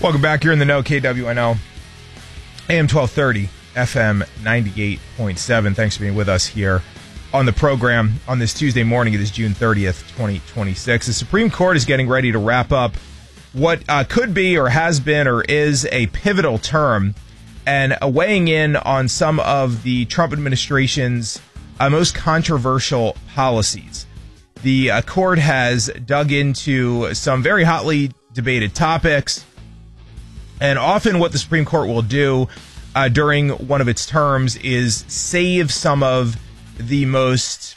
Welcome back. You're in the know, KWNO, AM 1230, FM 98.7. Thanks for being with us here on the program on this Tuesday morning. It is June 30th, 2026. The Supreme Court is getting ready to wrap up what could be or has been or is a pivotal term and weighing in on some of the Trump administration's most controversial policies. The court has dug into some very hotly debated topics. And often what the Supreme Court will do during one of its terms is save some of the most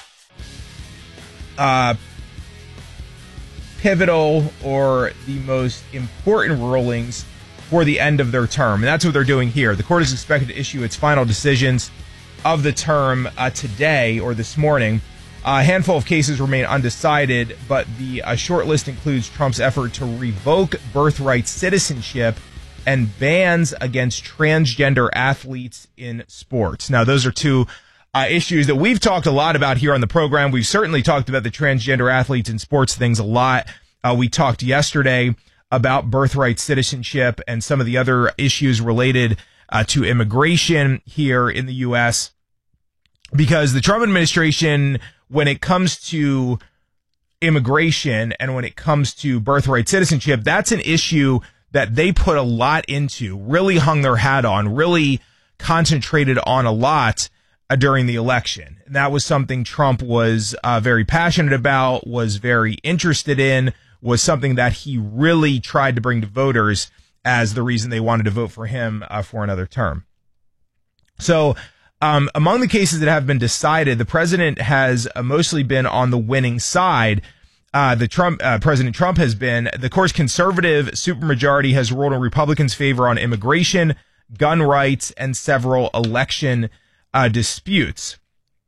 pivotal or the most important rulings for the end of their term. And that's what they're doing here. The court is expected to issue its final decisions of the term today or this morning. A handful of cases remain undecided, but the short list includes Trump's effort to revoke birthright citizenship and bans against transgender athletes in sports. Now, those are two issues that we've talked a lot about here on the program. We've certainly talked about the transgender athletes in sports things a lot. We talked yesterday about birthright citizenship and some of the other issues related to immigration here in the U.S. because the Trump administration, when it comes to immigration and when it comes to birthright citizenship, that's an issue that they put a lot into, really hung their hat on, really concentrated on a lot during the election. And that was something Trump was very passionate about, was very interested in, was something that he really tried to bring to voters as the reason they wanted to vote for him for another term. So among the cases that have been decided, the president has mostly been on the winning side. President Trump has been. The court's conservative supermajority has ruled in Republicans' favor on immigration, gun rights, and several election disputes.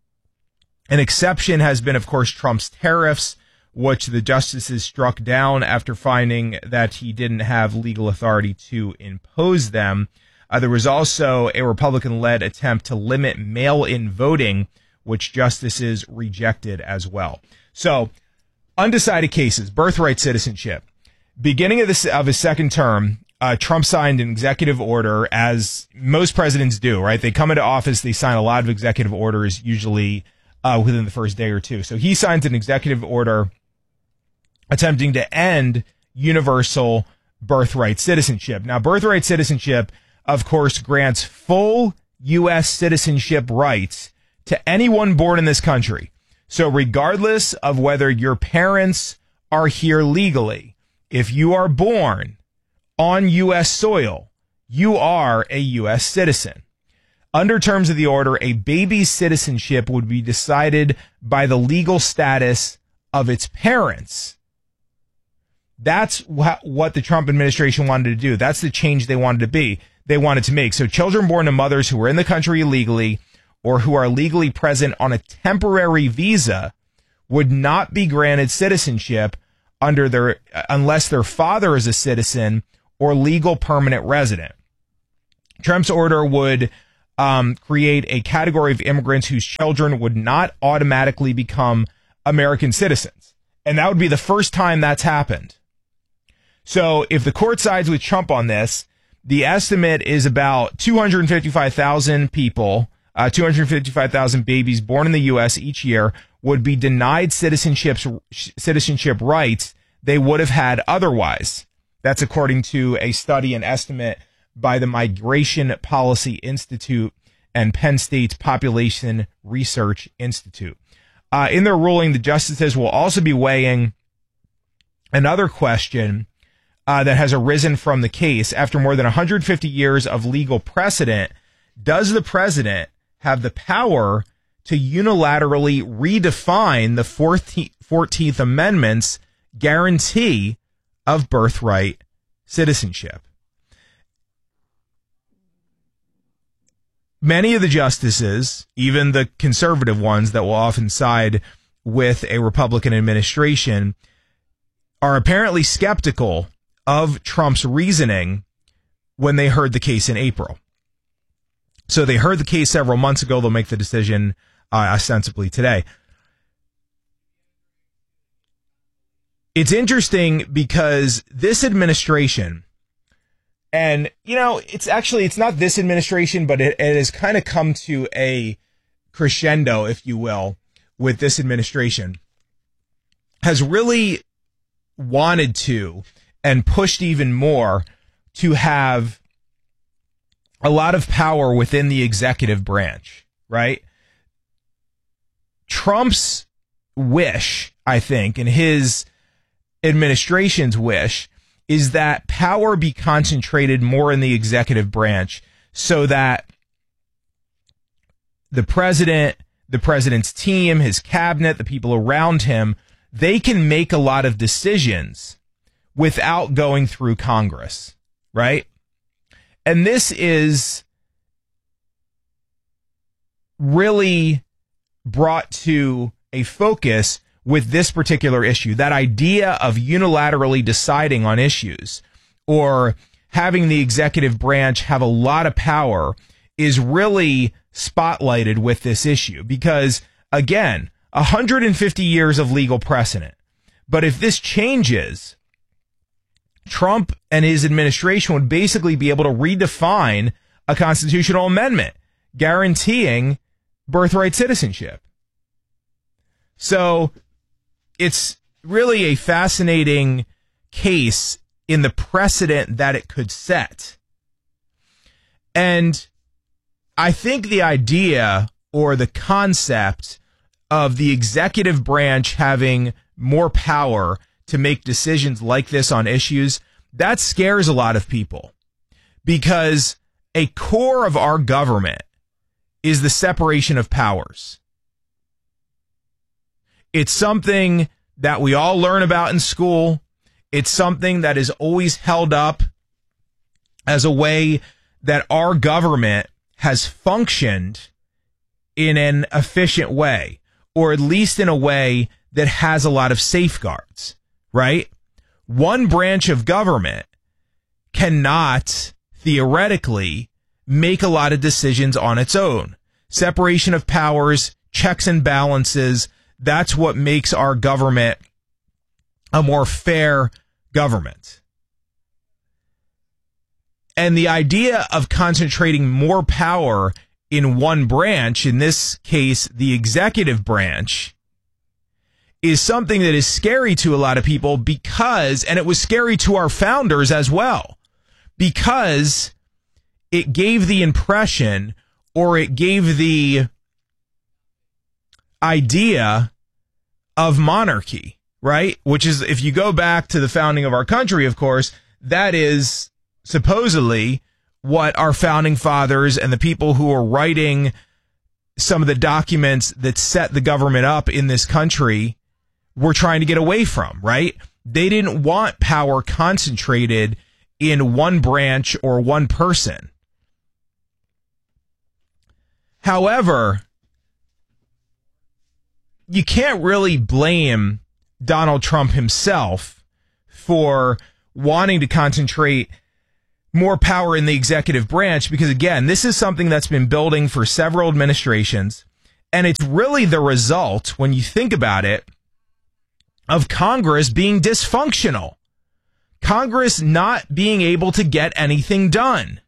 An exception has been, of course, Trump's tariffs, which the justices struck down after finding that he didn't have legal authority to impose them. There was also a Republican-led attempt to limit mail-in voting, which justices rejected as well. So, undecided cases, birthright citizenship. Beginning of his second term, Trump signed an executive order, as most presidents do, right? They come into office, they sign a lot of executive orders, usually within the first day or two. So he signs an executive order attempting to end universal birthright citizenship. Now, birthright citizenship, of course, grants full U.S. citizenship rights to anyone born in this country. So regardless of whether your parents are here legally, if you are born on U.S. soil, you are a U.S. citizen. Under terms of the order, a baby's citizenship would be decided by the legal status of its parents. That's what the Trump administration wanted to do. That's the change they wanted to make. So children born to mothers who are in the country illegally or who are legally present on a temporary visa would not be granted citizenship unless their father is a citizen or legal permanent resident. Trump's order would create a category of immigrants whose children would not automatically become American citizens. And that would be the first time that's happened. So if the court sides with Trump on this, the estimate is about 255,000 people, 255,000 babies born in the U.S. each year would be denied citizenship rights they would have had otherwise. That's according to a study and estimate by the Migration Policy Institute and Penn State's Population Research Institute. In their ruling, the justices will also be weighing another question that has arisen from the case. After more than 150 years of legal precedent, does the president have the power to unilaterally redefine the 14th Amendment's guarantee of birthright citizenship? Many of the justices, even the conservative ones that will often side with a Republican administration, are apparently skeptical of Trump's reasoning when they heard the case in April. So they heard the case several months ago. They'll make the decision ostensibly today. It's interesting because this administration, And, it's not this administration, but it has kind of come to a crescendo, if you will, with this administration, has really wanted to and pushed even more to have a lot of power within the executive branch, right? Trump's wish, I think, and his administration's wish, is that power be concentrated more in the executive branch so that the president, the president's team, his cabinet, the people around him, they can make a lot of decisions without going through Congress, right? And this is really brought to a focus with this particular issue. That idea of unilaterally deciding on issues or having the executive branch have a lot of power is really spotlighted with this issue because, again, 150 years of legal precedent. But if this changes, Trump and his administration would basically be able to redefine a constitutional amendment guaranteeing birthright citizenship. So it's really a fascinating case in the precedent that it could set. And I think the idea or the concept of the executive branch having more power to make decisions like this on issues, that scares a lot of people because a core of our government is the separation of powers. It's something that we all learn about in school. It's something that is always held up as a way that our government has functioned in an efficient way, or at least in a way that has a lot of safeguards, right? One branch of government cannot theoretically make a lot of decisions on its own. Separation of powers, checks and balances, that's what makes our government a more fair government. And the idea of concentrating more power in one branch, in this case, the executive branch, is something that is scary to a lot of people because, and it was scary to our founders as well, because it gave the impression or it gave the idea of monarchy, right? Which is, if you go back to the founding of our country, of course, that is supposedly what our founding fathers and the people who are writing some of the documents that set the government up in this country were trying to get away from, right? They didn't want power concentrated in one branch or one person. However, you can't really blame Donald Trump himself for wanting to concentrate more power in the executive branch because, again, this is something that's been building for several administrations, and it's really the result, when you think about it, of Congress being dysfunctional. Congress not being able to get anything done.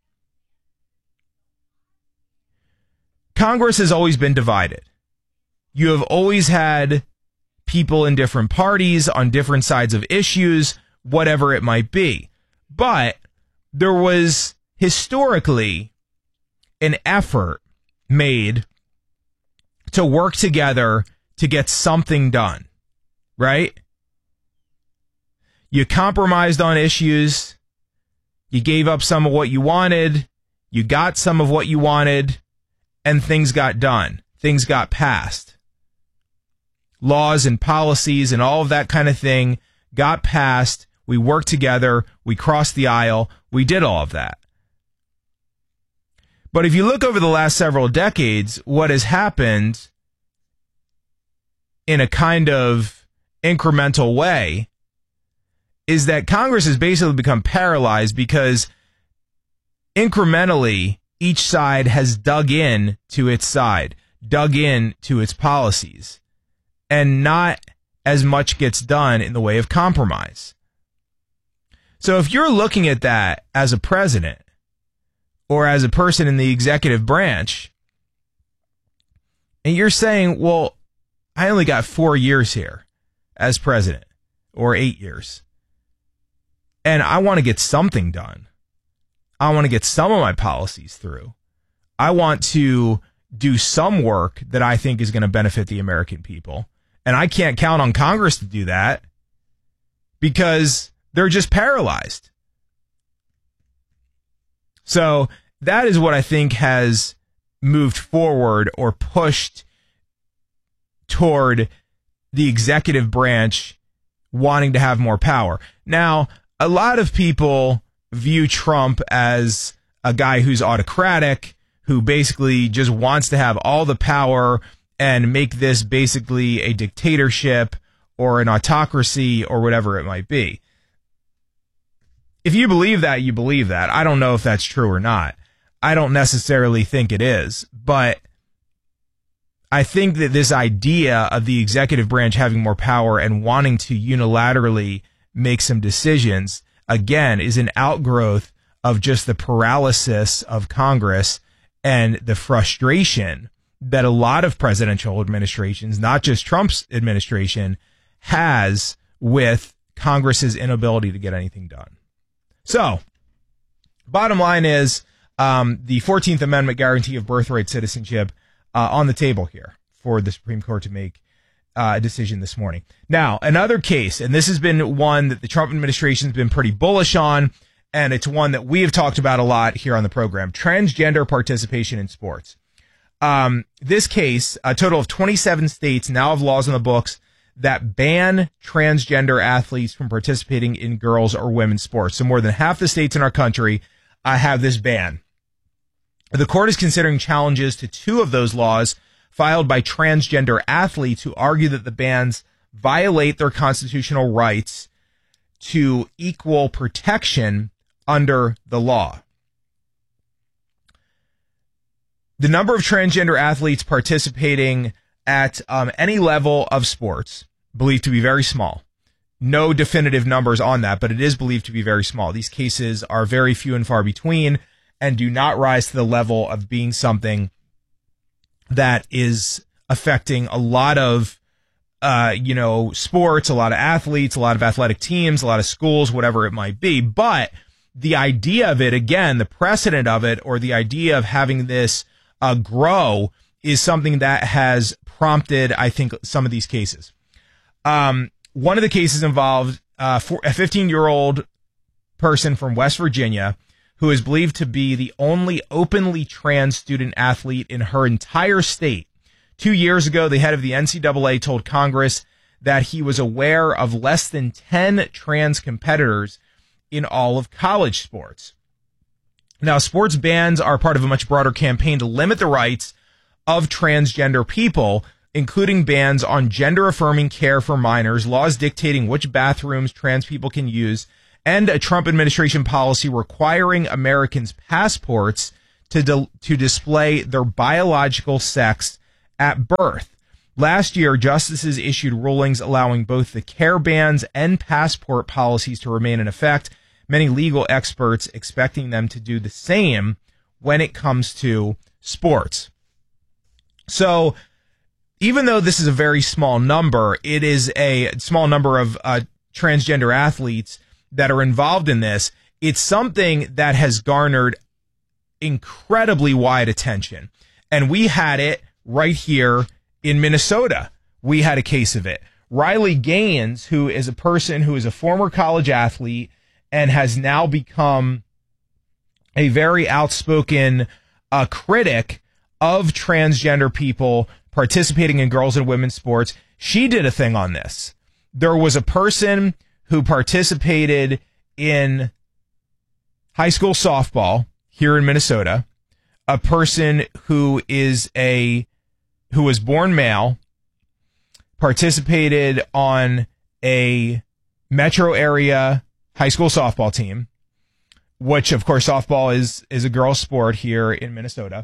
Congress has always been divided. You have always had people in different parties on different sides of issues, whatever it might be. But there was historically an effort made to work together to get something done, right? You compromised on issues. You gave up some of what you wanted. You got some of what you wanted, and things got done. Things got passed. Laws and policies and all of that kind of thing got passed. We worked together. We crossed the aisle. We did all of that. But if you look over the last several decades, what has happened in a kind of incremental way is that Congress has basically become paralyzed because incrementally each side has dug in to its side, dug in to its policies, and not as much gets done in the way of compromise. So if you're looking at that as a president or as a person in the executive branch, and you're saying, well, I only got 4 years here as president, or 8 years, and I want to get something done. I want to get some of my policies through. I want to do some work that I think is going to benefit the American people. And I can't count on Congress to do that because they're just paralyzed. So that is what I think has moved forward or pushed toward the executive branch wanting to have more power. Now, a lot of people view Trump as a guy who's autocratic, who basically just wants to have all the power and make this basically a dictatorship or an autocracy or whatever it might be. If you believe that, you believe that. I don't know if that's true or not. I don't necessarily think it is, but I think that this idea of the executive branch having more power and wanting to unilaterally make some decisions, again, is an outgrowth of just the paralysis of Congress and the frustration that a lot of presidential administrations, not just Trump's administration, has with Congress's inability to get anything done. So, bottom line is the 14th Amendment guarantee of birthright citizenship on the table here for the Supreme Court to make a decision this morning. Now, another case, and this has been one that the Trump administration has been pretty bullish on, and it's one that we have talked about a lot here on the program: transgender participation in sports. This case, a total of 27 states now have laws on the books that ban transgender athletes from participating in girls' or women's sports. So more than half the states in our country have this ban. The court is considering challenges to 2 of those laws filed by transgender athletes who argue that the bans violate their constitutional rights to equal protection under the law. The number of transgender athletes participating at any level of sports, believed to be very small. No definitive numbers on that, but it is believed to be very small. These cases are very few and far between and do not rise to the level of being something that is affecting a lot of, sports, a lot of athletes, a lot of athletic teams, a lot of schools, whatever it might be. But the idea of it, again, the precedent of it, or the idea of having this grow, is something that has prompted, I think, some of these cases. One of the cases involved a 15-year-old person from West Virginia who is believed to be the only openly trans student athlete in her entire state. 2 years ago, the head of the NCAA told Congress that he was aware of less than 10 trans competitors in all of college sports. Now, sports bans are part of a much broader campaign to limit the rights of transgender people, including bans on gender-affirming care for minors, laws dictating which bathrooms trans people can use, and a Trump administration policy requiring Americans' passports to display their biological sex at birth. Last year, justices issued rulings allowing both the care bans and passport policies to remain in effect, many legal experts expecting them to do the same when it comes to sports. So, even though this is a very small number, it is a small number of transgender athletes that are involved in this. It's something that has garnered incredibly wide attention. And we had it right here in Minnesota. We had a case of it. Riley Gaines, who is a person who is a former college athlete and has now become a very outspoken critic of transgender people participating in girls and women's sports. She did a thing on this. There was a person who participated in high school softball here in Minnesota, a person who was born male, participated on a metro area high school softball team, which of course softball is a girls' sport here in Minnesota,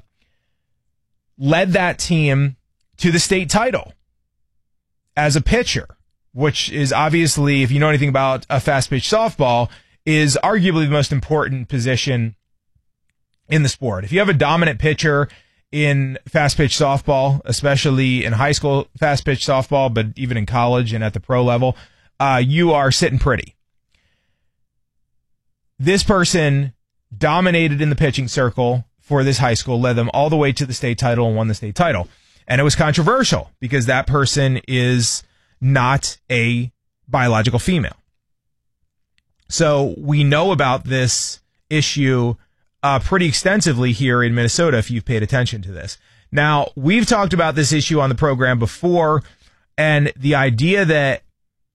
led that team to the state title as a pitcher, which is obviously, if you know anything about a fast pitch softball, is arguably the most important position in the sport. If you have a dominant pitcher in fast-pitch softball, especially in high school fast-pitch softball, but even in college and at the pro level, you are sitting pretty. This person dominated in the pitching circle for this high school, led them all the way to the state title and won the state title. And it was controversial because that person is not a biological female. So we know about this issue pretty extensively here in Minnesota if you've paid attention to this. Now, we've talked about this issue on the program before, and the idea that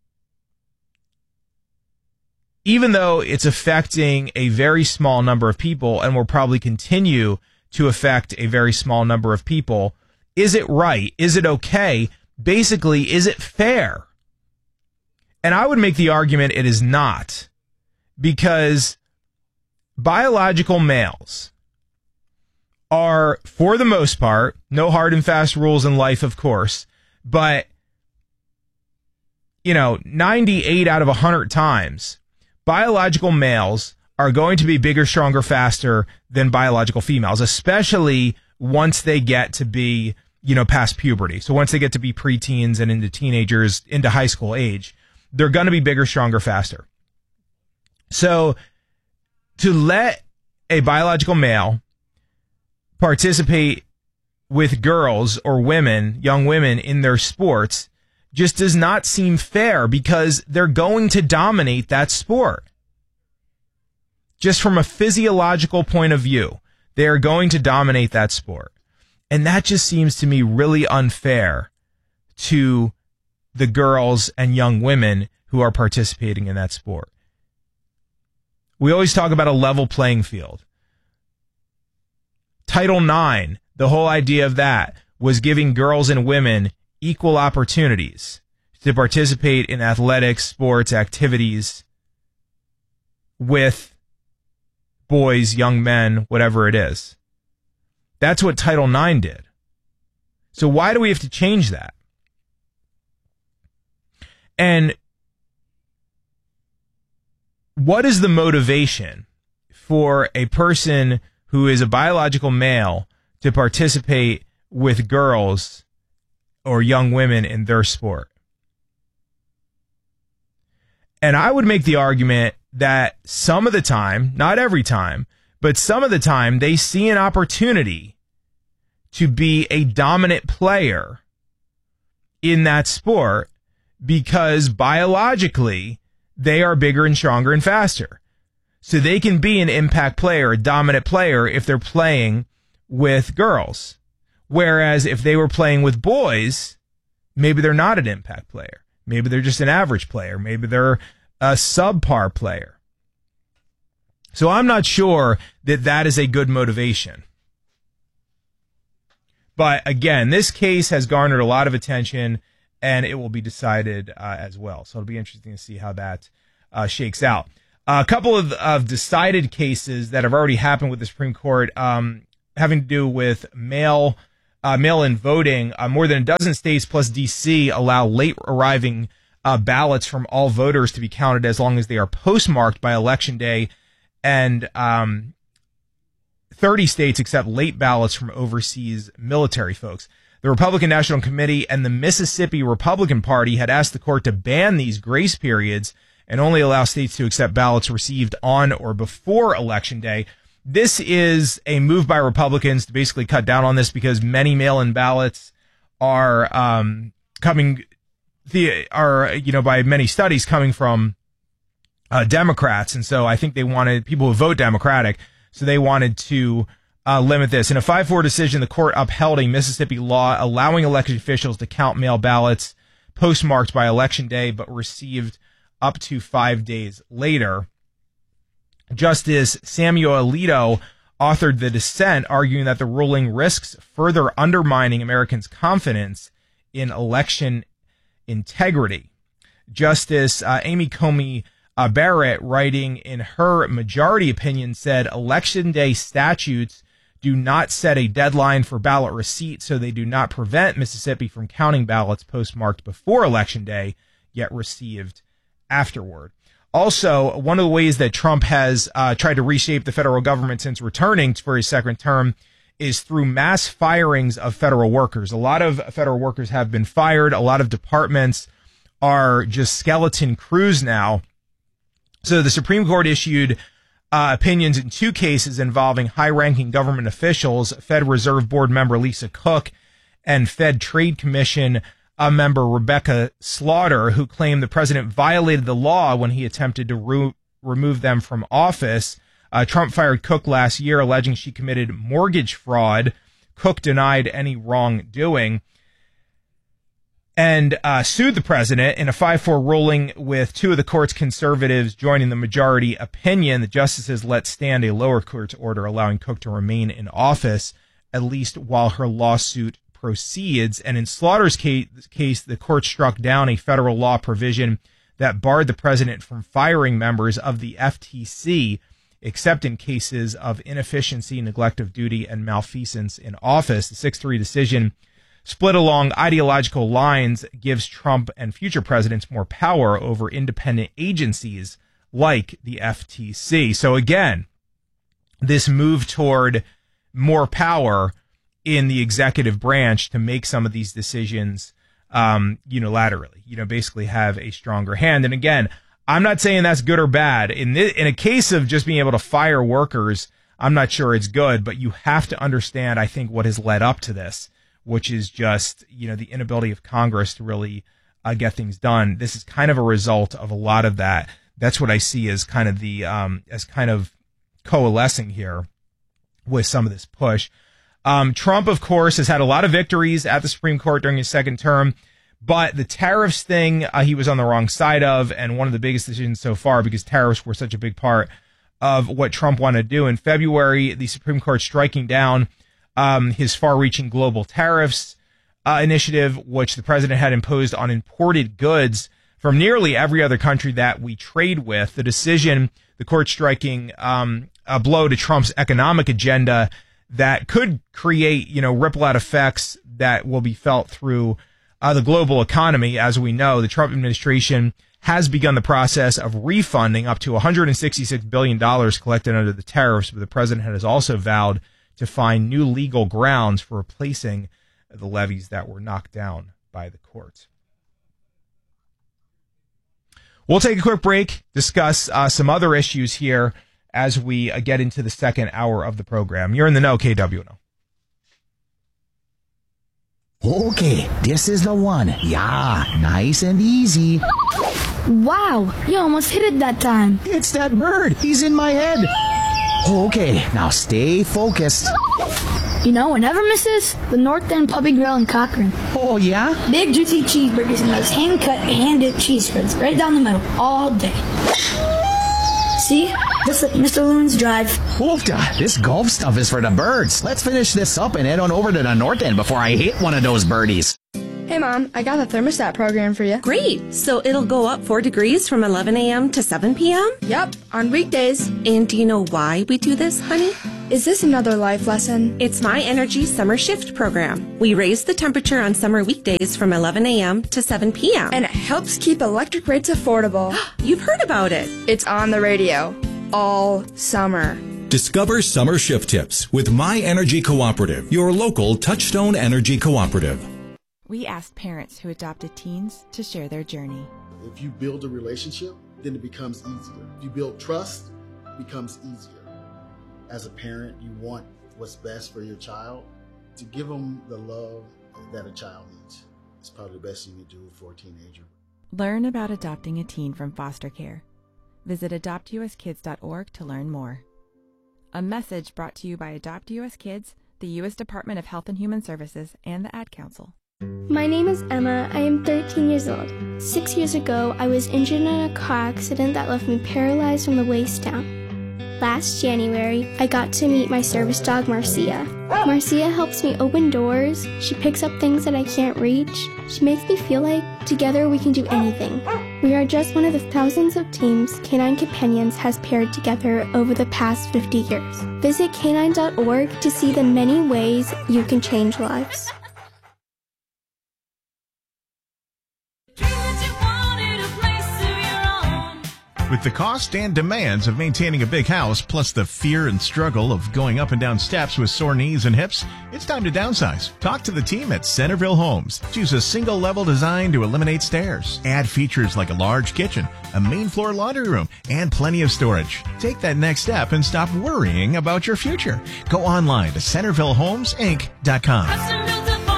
even though it's affecting a very small number of people and will probably continue to affect a very small number of people, is it right? Is it okay? Basically, is it fair? And I would make the argument it is not, because biological males are, for the most part, no hard and fast rules in life, of course, but 98 out of 100 times, biological males are going to be bigger, stronger, faster than biological females, especially once they get to be, past puberty. So once they get to be preteens and into teenagers, into high school age, they're going to be bigger, stronger, faster. So to let a biological male participate with girls or women, young women, in their sports just does not seem fair, because they're going to dominate that sport. Just from a physiological point of view, they are going to dominate that sport. And that just seems to me really unfair to the girls and young women who are participating in that sport. We always talk about a level playing field. Title IX, the whole idea of that was giving girls and women equal opportunities to participate in athletics, sports, activities with boys, young men, whatever it is. That's what Title IX did. So why do we have to change that? And what is the motivation for a person who is a biological male to participate with girls or young women in their sport? And I would make the argument that some of the time, not every time, but some of the time, they see an opportunity to be a dominant player in that sport because biologically they are bigger and stronger and faster. So they can be an impact player, a dominant player, if they're playing with girls. Whereas if they were playing with boys, maybe they're not an impact player. Maybe they're just an average player. Maybe they're a subpar player. So I'm not sure that that is a good motivation. But again, this case has garnered a lot of attention, and it will be decided as well. So it'll be interesting to see how that shakes out. A couple of decided cases that have already happened with the Supreme Court having to do with mail-in voting. More than a dozen states plus D.C. allow late arriving ballots from all voters to be counted as long as they are postmarked by Election Day. And 30 states accept late ballots from overseas military folks. The Republican National Committee and the Mississippi Republican Party had asked the court to ban these grace periods and only allow states to accept ballots received on or before Election Day. This is a move by Republicans to basically cut down on this because many mail-in ballots are by many studies coming from Democrats, and so I think they wanted people who vote Democratic, so they wanted to limit this. In a 5-4 decision, the court upheld a Mississippi law allowing election officials to count mail ballots postmarked by Election Day but received up to 5 days later. Justice Samuel Alito authored the dissent, arguing that the ruling risks further undermining Americans' confidence in election integrity. Justice Amy Coney Barrett, writing in her majority opinion, said Election Day statutes do not set a deadline for ballot receipt, so they do not prevent Mississippi from counting ballots postmarked before Election Day, yet received afterward. Also, one of the ways that Trump has tried to reshape the federal government since returning for his second term is through mass firings of federal workers. A lot of federal workers have been fired. A lot of departments are just skeleton crews now. So the Supreme Court issued opinions in 2 cases involving high-ranking government officials, Fed Reserve Board member Lisa Cook and Fed Trade Commission member Rebecca Slaughter, who claimed the president violated the law when he attempted to remove them from office. Trump fired Cook last year, alleging she committed mortgage fraud. Cook denied any wrongdoing and sued the president in a 5-4 ruling, with 2 of the court's conservatives joining the majority opinion. The justices let stand a lower court's order allowing Cook to remain in office, at least while her lawsuit proceeds. And in Slaughter's case, the court struck down a federal law provision that barred the president from firing members of the FTC, except in cases of inefficiency, neglect of duty, and malfeasance in office. The 6-3 decision, split along ideological lines, gives Trump and future presidents more power over independent agencies like the FTC. So again, this move toward more power in the executive branch to make some of these decisions unilaterally, basically have a stronger hand. And again, I'm not saying that's good or bad. In a case of just being able to fire workers, I'm not sure it's good, but you have to understand, I think, what has led up to this, which is just, the inability of Congress to really get things done. This is kind of a result of a lot of that. That's what I see as kind of coalescing here with some of this push. Trump, of course, has had a lot of victories at the Supreme Court during his second term, but the tariffs thing, he was on the wrong side of, and one of the biggest decisions so far, because tariffs were such a big part of what Trump wanted to do. In February, the Supreme Court striking down his far-reaching global tariffs initiative, which the president had imposed on imported goods from nearly every other country that we trade with. The decision, the court striking a blow to Trump's economic agenda that could create, ripple-out effects that will be felt through the global economy. As we know, the Trump administration has begun the process of refunding up to $166 billion collected under the tariffs, but the president has also vowed to find new legal grounds for replacing the levies that were knocked down by the courts. We'll take a quick break, discuss some other issues here as we get into the second hour of the program. You're in the know, KWNO. Okay, this is the one. Yeah, nice and easy. Wow, you almost hit it that time. It's that bird. He's in my head. Okay, now stay focused. What never misses? The North End Public Grill in Cochrane. Oh, yeah? Big juicy cheeseburgers and those hand-cut, hand-dipped cheese spreads right down the middle all day. See? Just like Mr. Loon's Drive. Oofda, this golf stuff is for the birds. Let's finish this up and head on over to the North End before I hit one of those birdies. Hey, Mom, I got the thermostat program for you. Great. So it'll go up 4 degrees from 11 a.m. to 7 p.m.? Yep, on weekdays. And do you know why we do this, honey? Is this another life lesson? It's My Energy Summer Shift program. We raise the temperature on summer weekdays from 11 a.m. to 7 p.m. And it helps keep electric rates affordable. You've heard about it. It's on the radio all summer. Discover summer shift tips with My Energy Cooperative, your local Touchstone Energy Cooperative. We asked parents who adopted teens to share their journey. If you build a relationship, then it becomes easier. If you build trust, it becomes easier. As a parent, you want what's best for your child. To give them the love that a child needs is probably the best thing you can do for a teenager. Learn about adopting a teen from foster care. Visit adoptuskids.org to learn more. A message brought to you by Adopt US Kids, the U.S. Department of Health and Human Services, and the Ad Council. My name is Emma. I am 13 years old. 6 years ago, I was injured in a car accident that left me paralyzed from the waist down. Last January, I got to meet my service dog, Marcia. Marcia helps me open doors. She picks up things that I can't reach. She makes me feel like together we can do anything. We are just one of the thousands of teams Canine Companions has paired together over the past 50 years. Visit canine.org to see the many ways you can change lives. With the cost and demands of maintaining a big house, plus the fear and struggle of going up and down steps with sore knees and hips, it's time to downsize. Talk to the team at Centerville Homes. Choose a single-level design to eliminate stairs. Add features like a large kitchen, a main floor laundry room, and plenty of storage. Take that next step and stop worrying about your future. Go online to CentervilleHomesInc.com.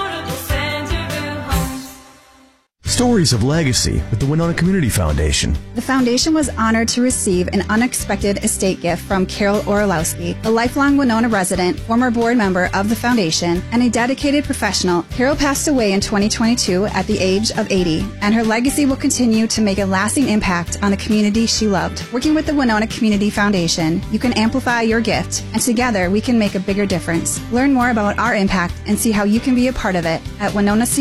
Stories of Legacy with the Winona Community Foundation. The foundation was honored to receive an unexpected estate gift from Carol Orlowski, a lifelong Winona resident, former board member of the foundation, and a dedicated professional. Carol passed away in 2022 at the age of 80, and her legacy will continue to make a lasting impact on the community she loved. Working with the Winona Community Foundation, you can amplify your gift, and together we can make a bigger difference. Learn more about our impact and see how you can be a part of it at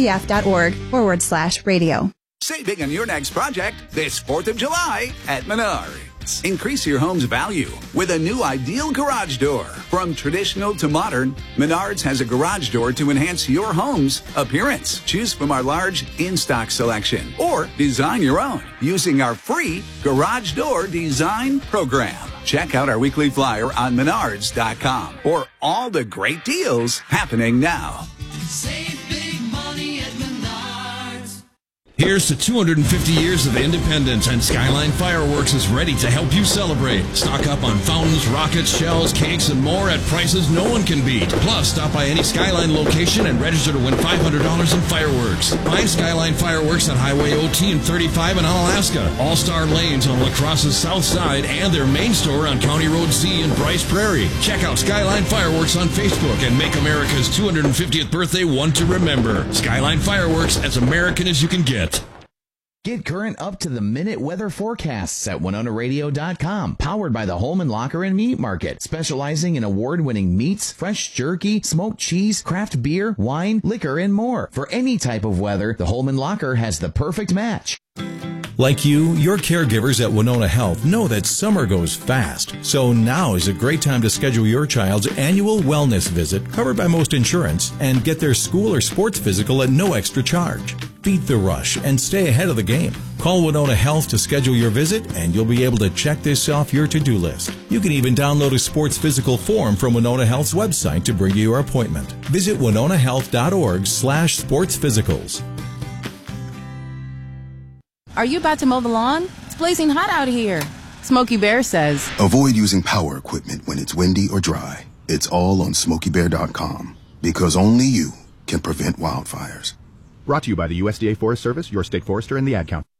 winonacf.org/radio. Saving on your next project this 4th of July at Menards. Increase your home's value with a new ideal garage door. From traditional to modern, Menards has a garage door to enhance your home's appearance. Choose from our large in-stock selection or design your own using our free Garage Door Design Program. Check out our weekly flyer on Menards.com for all the great deals happening now. Save big money at Menards. Here's to 250 years of independence, and Skyline Fireworks is ready to help you celebrate. Stock up on fountains, rockets, shells, cakes, and more at prices no one can beat. Plus, stop by any Skyline location and register to win $500 in fireworks. Find Skyline Fireworks on Highway OT and 35 in Alaska, All-Star Lanes on La Crosse's south side, and their main store on County Road C in Bryce Prairie. Check out Skyline Fireworks on Facebook and make America's 250th birthday one to remember. Skyline Fireworks, as American as you can get. Get current up-to-the-minute weather forecasts at WinonaRadio.com. Powered by the Holman Locker and Meat Market, specializing in award-winning meats, fresh jerky, smoked cheese, craft beer, wine, liquor, and more. For any type of weather, the Holman Locker has the perfect match. Like you, your caregivers at Winona Health know that summer goes fast. So now is a great time to schedule your child's annual wellness visit, covered by most insurance, and get their school or sports physical at no extra charge. Beat the rush and stay ahead of the game. Call Winona Health to schedule your visit, and you'll be able to check this off your to-do list. You can even download a sports physical form from Winona Health's website to bring you your appointment. Visit winonahealth.org/sportsphysicals. Are you about to mow the lawn? It's blazing hot out here. Smokey Bear says, avoid using power equipment when it's windy or dry. It's all on SmokeyBear.com, because only you can prevent wildfires. Brought to you by the USDA Forest Service, your state forester, and the Ad Council.